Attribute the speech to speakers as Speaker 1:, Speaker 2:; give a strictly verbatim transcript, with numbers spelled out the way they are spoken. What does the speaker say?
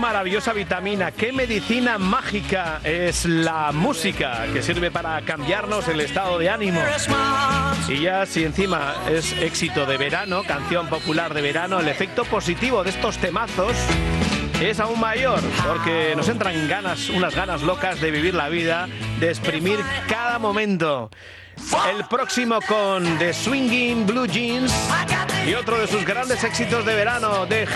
Speaker 1: maravillosa vitamina, qué medicina mágica es la música, que sirve para cambiarnos el estado de ánimo. Y ya si encima es éxito de verano, canción popular de verano, el efecto positivo de estos temazos es aún mayor, porque nos entran ganas, unas ganas locas de vivir la vida, de exprimir cada momento. El próximo con The Swinging Blue Jeans y otro de sus grandes éxitos de verano, de